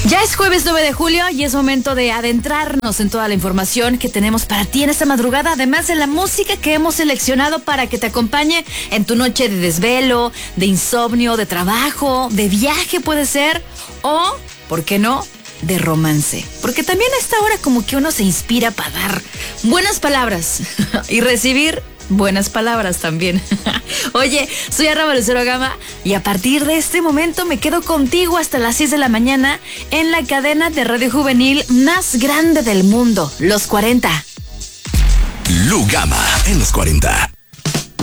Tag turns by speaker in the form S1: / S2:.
S1: Ya es jueves 9 de julio y es momento de adentrarnos en toda la información que tenemos para ti en esta madrugada, además de la música que hemos seleccionado para que te acompañe en tu noche de desvelo, de insomnio, de trabajo, de viaje puede ser, o, ¿por qué no?, de romance. Porque también a esta hora como que uno se inspira para dar buenas palabras y recibir buenas palabras también. Oye, soy Arraba Lucero Gama y a partir de este momento me quedo contigo hasta las 6 de la mañana en la cadena de radio juvenil más grande del mundo, Los 40.
S2: Lu Gama en Los 40.